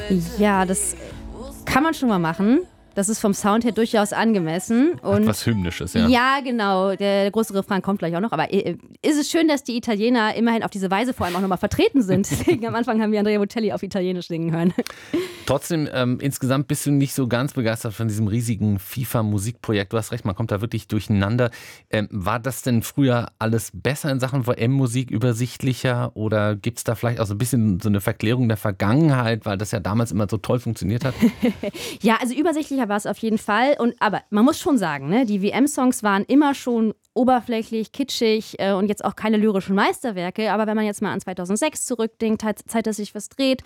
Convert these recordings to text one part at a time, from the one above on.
Ja, das kann man schon mal machen. Das ist vom Sound her durchaus angemessen. Und hat was Hymnisches, ja. Ja, genau. Der große Refrain kommt gleich auch noch. Aber ist es schön, dass die Italiener immerhin auf diese Weise vor allem auch nochmal vertreten sind. Deswegen am Anfang haben wir Andrea Bocelli auf Italienisch singen hören. Trotzdem, insgesamt bist du nicht so ganz begeistert von diesem riesigen FIFA-Musikprojekt. Du hast recht, man kommt da wirklich durcheinander. War das denn früher alles besser in Sachen WM-Musik, übersichtlicher? Oder gibt es da vielleicht auch so ein bisschen so eine Verklärung der Vergangenheit, weil das ja damals immer so toll funktioniert hat? Ja, also übersichtlicher war es auf jeden Fall. Aber man muss schon sagen, ne, die WM-Songs waren immer schon oberflächlich, kitschig und jetzt auch keine lyrischen Meisterwerke. Aber wenn man jetzt mal an 2006 zurückdenkt, Zeit, dass sich was dreht,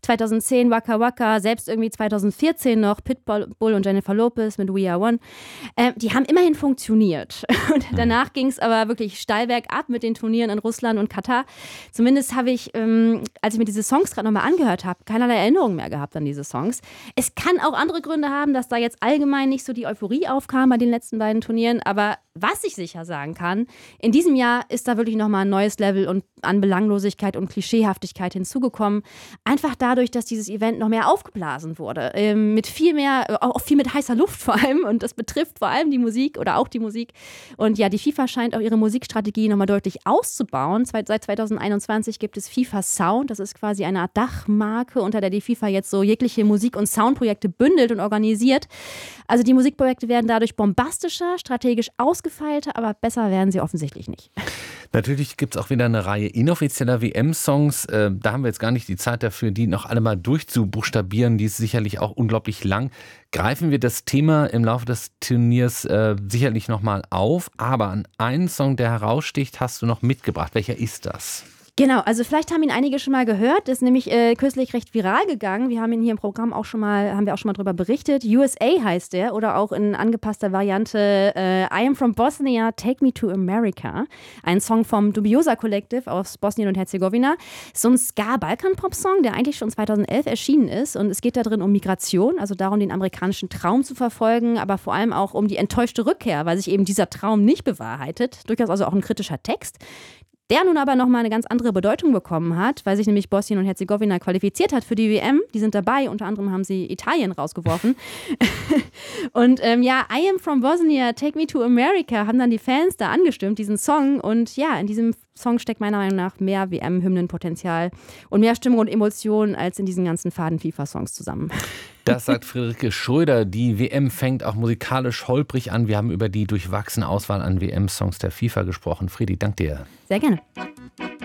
2010 Waka Waka, selbst irgendwie 2014 noch Pitbull und Jennifer Lopez mit We Are One, die haben immerhin funktioniert. Und danach ging es aber wirklich steil bergab mit den Turnieren in Russland und Katar. Zumindest habe ich, als ich mir diese Songs gerade nochmal angehört habe, keinerlei Erinnerung mehr gehabt an diese Songs. Es kann auch andere Gründe haben, dass da jetzt allgemein nicht so die Euphorie aufkam bei den letzten beiden Turnieren. Aber was ich sicher sagen kann, in diesem Jahr ist da wirklich nochmal ein neues Level an Belanglosigkeit und Klischeehaftigkeit hinzugekommen. Einfach dadurch, dass dieses Event noch mehr aufgeblasen wurde. Mit viel mehr, auch viel mit heißer Luft vor allem. Und das betrifft vor allem die Musik oder auch die Musik. Und ja, die FIFA scheint auch ihre Musikstrategie nochmal deutlich auszubauen. Seit 2021 gibt es FIFA Sound. Das ist quasi eine Art Dachmarke, unter der die FIFA jetzt so jegliche Musik- und Soundprojekte bündelt und organisiert. Also die Musikprojekte werden dadurch bombastischer, strategisch ausgefeilter, aber besser werden sie offensichtlich nicht. Natürlich gibt es auch wieder eine Reihe inoffizieller WM-Songs. Da haben wir jetzt gar nicht die Zeit dafür, die noch alle mal durchzubuchstabieren. Die ist sicherlich auch unglaublich lang. Greifen wir das Thema im Laufe des Turniers sicherlich nochmal auf. Aber an einen Song, der heraussticht, hast du noch mitgebracht. Welcher ist das? Genau, also vielleicht haben ihn einige schon mal gehört, ist nämlich kürzlich recht viral gegangen. Wir haben ihn hier im Programm haben wir auch schon mal drüber berichtet. USA heißt der oder auch in angepasster Variante I Am From Bosnia, Take Me to America. Ein Song vom Dubiosa Collective aus Bosnien und Herzegowina. So ein Ska-Balkan-Pop-Song, der eigentlich schon 2011 erschienen ist und es geht da drin um Migration, also darum, den amerikanischen Traum zu verfolgen, aber vor allem auch um die enttäuschte Rückkehr, weil sich eben dieser Traum nicht bewahrheitet. Durchaus also auch ein kritischer Text. Der nun aber nochmal eine ganz andere Bedeutung bekommen hat, weil sich nämlich Bosnien und Herzegowina qualifiziert hat für die WM. Die sind dabei, unter anderem haben sie Italien rausgeworfen. Und I Am From Bosnia, Take Me to America haben dann die Fans da angestimmt, diesen Song. Und ja, in diesem Song steckt meiner Meinung nach mehr WM-Hymnenpotenzial und mehr Stimmung und Emotionen als in diesen ganzen faden FIFA-Songs zusammen. Das sagt Friederike Schröder. Die WM fängt auch musikalisch holprig an. Wir haben über die durchwachsene Auswahl an WM-Songs der FIFA gesprochen. Friedi, dank dir. Sehr gerne.